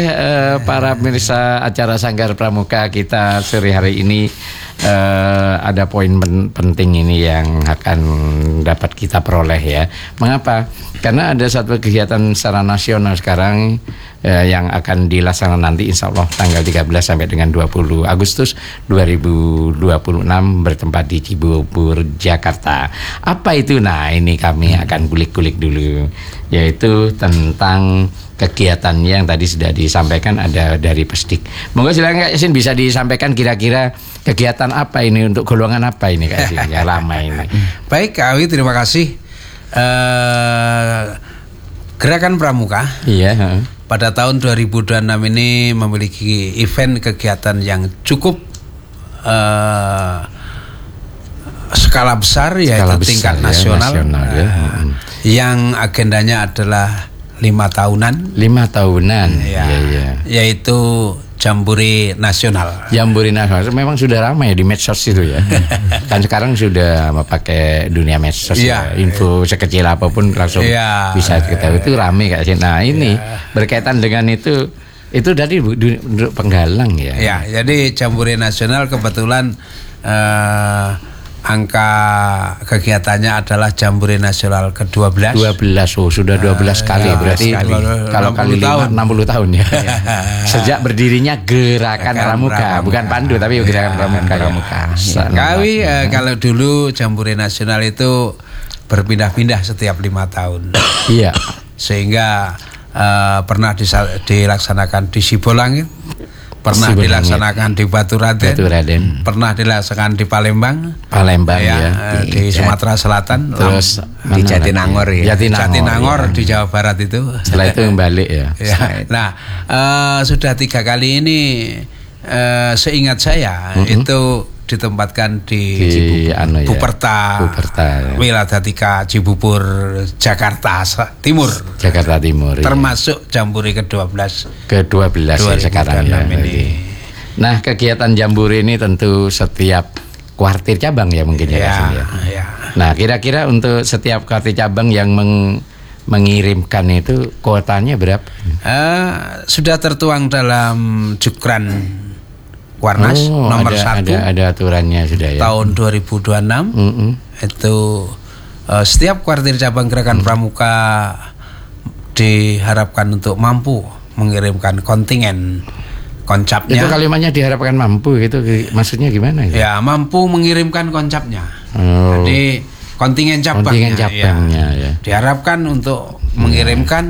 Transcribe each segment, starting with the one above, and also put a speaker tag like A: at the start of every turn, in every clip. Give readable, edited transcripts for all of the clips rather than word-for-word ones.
A: Para pemirsa acara Sanggar Pramuka kita sore hari ini, ada poin penting ini yang akan dapat kita peroleh ya. Mengapa? Karena ada satu kegiatan secara nasional sekarang yang akan dilaksanakan nanti insya Allah tanggal 13 sampai dengan 20 Agustus 2026 bertempat di Cibubur, Jakarta. Apa itu? Nah, ini kami akan kulik-kulik dulu, yaitu tentang kegiatan yang tadi sudah disampaikan ada dari Pesdik. Monggo silakan Kak Yasin, bisa disampaikan kira-kira kegiatan apa ini untuk golongan apa ini Kak Yasin? Ya lama ini.
B: Baik Kak Awi, terima kasih. Gerakan Pramuka pada tahun 2026 ini memiliki event kegiatan yang cukup skala besar, yaitu tingkat nasional, yang agendanya adalah 5 tahunan. 5 tahunan, ya. Yaitu Jambore Nasional.
A: Jambore Nasional memang sudah ramai di medsos itu ya. Kan sekarang sudah pakai dunia medsos ya. Info sekecil apapun langsung bisa kita itu ramai Kak Yasin. Nah ini berkaitan dengan itu dari penggalang ya.
B: Ya, jadi Jambore Nasional kebetulan angka kegiatannya adalah Jambore Nasional ke-12.
A: 12, sudah 12 kali berarti kalau kali 60 tahun ya. Sejak berdirinya Gerakan Pramuka, bukan Pandu tapi Gerakan Pramuka.
B: Kawi kalau dulu Jambore Nasional itu berpindah-pindah setiap 5 tahun.
A: Iya.
B: Sehingga pernah dilaksanakan di Sibolangit, pernah dilaksanakan di Batu Raden, pernah dilaksanakan di Palembang ya, di Sumatera Selatan,
A: terus
B: di Jatinangor ya. Jatinangor di Jawa Barat itu.
A: Setelah itu kembali ya.
B: Nah, sudah 3 kali ini seingat saya itu ditempatkan di Buperta, Wiladatika, Cibubur, Jakarta Timur. Termasuk Jambore ke-12
A: sekarang ya. Nah, kegiatan Jambore ini tentu setiap kuartir cabang ya mungkin ya. Nah, kira-kira untuk setiap kuartir cabang yang mengirimkan itu kuotanya berapa?
B: Sudah tertuang dalam Jukran Warnas nomor 1
A: ada aturannya sudah ya.
B: Tahun 2026 itu setiap kuartir cabang Gerakan Pramuka diharapkan untuk mampu mengirimkan kontingen koncapnya.
A: Itu kalimatnya diharapkan mampu, itu maksudnya gimana itu?
B: Ya, mampu mengirimkan koncapnya. Jadi kontingen cabangnya ya. Diharapkan untuk mengirimkan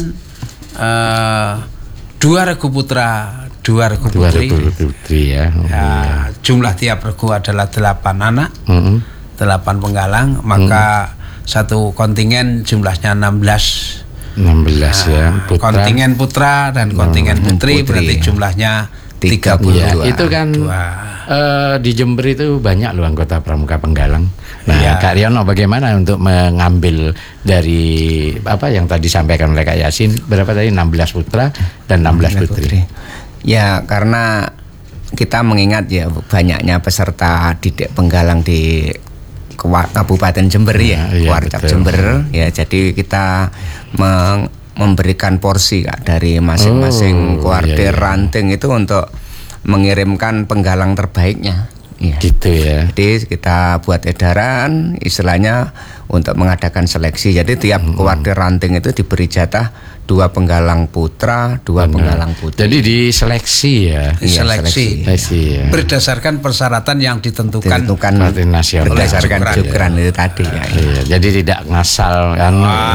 B: 2 regu putra, 2 regu putri ya. Jumlah tiap regu adalah 8 anak, 8 penggalang, maka satu kontingen jumlahnya 16 ya. Kontingen putra dan kontingen putri berarti jumlahnya 32.
A: Itu kan di Jember itu banyak loh anggota pramuka penggalang. Nah, Kak Riono bagaimana untuk mengambil dari apa yang tadi disampaikan oleh Kak Yasin, berapa tadi 16 putra dan 16 putri?
C: Ya, karena kita mengingat ya banyaknya peserta didik penggalang di Kabupaten Jember Kuarcap Jember ya, jadi kita memberikan porsi Kak dari masing-masing kuartir ranting itu untuk mengirimkan penggalang terbaiknya. Ya.
A: Gitu ya.
C: Jadi kita buat edaran istilahnya untuk mengadakan seleksi. Jadi tiap kuartir ranting itu diberi jatah 2 penggalang putra, 2 penggalang putri.
A: Jadi diseleksi ya.
B: Seleksi. Berdasarkan persyaratan yang ditentukan
A: nasional.
C: Berdasarkan Jukran itu tadi ya.
A: Jadi tidak ngasal kan.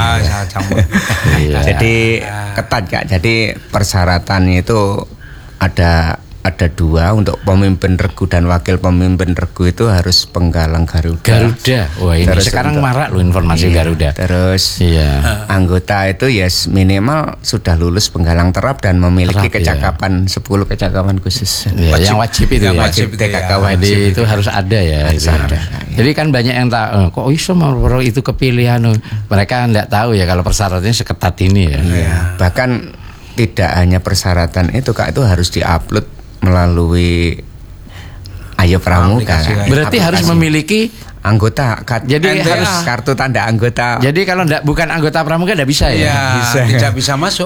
C: Jadi ketat Kak. Jadi persyaratan itu ada 2 untuk pemimpin regu dan wakil pemimpin regu itu harus penggalang Garuda.
A: Wah, ini terus sekarang marak loh informasi Garuda.
C: Terus anggota itu minimal sudah lulus penggalang terap dan memiliki kecakapan 10 kecakapan khusus.
A: Yang wajib itu
C: wajib
A: itu harus ada ya. Jadi kan banyak yang tahu kok iso mau itu kepilihan. Mereka enggak tahu ya kalau persyaratannya seketat ini ya.
C: Bahkan tidak hanya persyaratan itu Kak, itu harus diupload melalui Ayo Pramuka.
A: Berarti harus memiliki
C: anggota.
A: Jadi harus
C: kartu tanda anggota.
A: Jadi kalau bukan anggota Pramuka tidak bisa ya?
B: Tidak bisa masuk.